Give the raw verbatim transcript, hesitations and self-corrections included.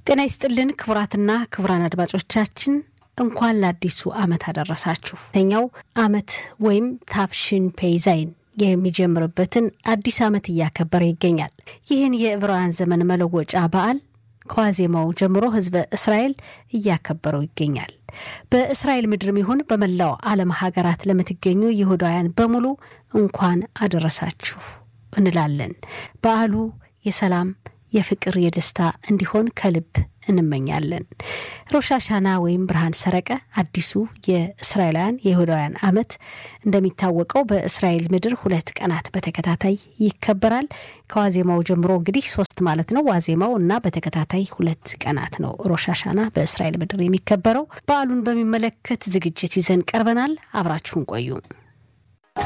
ጤና ይስጥልን ክቡራትና ክቡራን አድማጮቻችን እንኳን ለአዲሱ ዓመት አደረሳችሁ። ተኛው ዓመት ወይም ታፍሽን ፔይዛይን የሚጀምርበትን አዲስ ዓመት እያከበረ ይገኛል። ይህን የዕብራውያን ዘመን መለወጫ በዓል ከዋዜማው ጀምሮ ህዝበ እስራኤል እያከበረው ይገኛል። በእስራኤል ምድርም ይሁን በመላው ዓለም ሀገራት ለምትገኙ ይሁዳውያን በሙሉ እንኳን አደረሳችሁ እንላለን። በዓሉ የሰላም የፍቅር የደስታ እንዲሆን ከልብ እንመኛለን። ሮሽ ሃሻና ወይም ብርሃን ሰረቀ አዲሱ የእስራኤላውያን የይሁዳውያን ዓመት እንደሚታወቀው በእስራኤል ምድር ሁለት ቀናት በተከታታይ ይከበራል። ከዋዜማው ጀምሮ እንግዲህ ሶስት ማለት ነው ዋዜማው እና በተከታታይ ሁለት ቀናት ነው ሮሽ ሃሻና በእስራኤል ምድር የሚከበረው። በዓሉን በሚመለከት ዝግጅት ይዘን ቀርበናል። አብራችሁን ቆዩ።